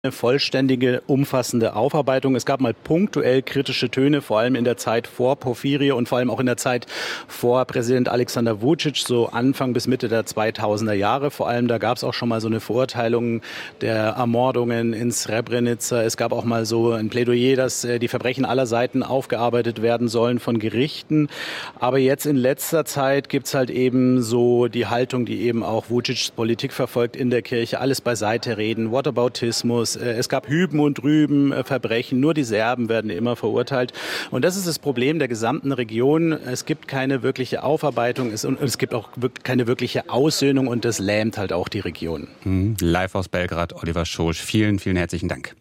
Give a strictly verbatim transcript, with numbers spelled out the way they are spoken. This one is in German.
Eine vollständige, umfassende Aufarbeitung. Es gab mal punktuell kritische Töne, vor allem in der Zeit vor Porfirio und vor allem auch in der Zeit vor Präsident Alexander Vučić, so Anfang bis Mitte der zweitausender Jahre. Vor allem, da gab es auch schon mal so eine Verurteilung der Ermordungen in Srebrenica. Es gab auch mal so ein Plädoyer, dass die Verbrechen aller Seiten aufgearbeitet werden sollen von Gerichten. Aber jetzt in letzter Zeit gibt es halt eben so die Haltung, die eben auch Vučićs Politik verfolgt in der Kirche. Alles beiseite reden, Whataboutismus. Es gab Hüben und Drüben, Verbrechen, nur die Serben werden immer verurteilt. Und das ist das Problem der gesamten Region. Es gibt keine wirkliche Aufarbeitung es, und es gibt auch keine wirkliche Aussöhnung und das lähmt halt auch die Region. Live aus Belgrad, Oliver Schosch. Vielen, vielen herzlichen Dank.